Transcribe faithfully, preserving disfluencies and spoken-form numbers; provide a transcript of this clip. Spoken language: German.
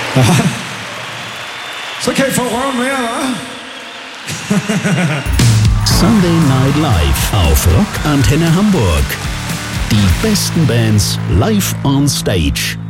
So kein Verrauen mehr, wa? Sunday Night Live auf Rock Antenne Hamburg. Die besten Bands live on stage.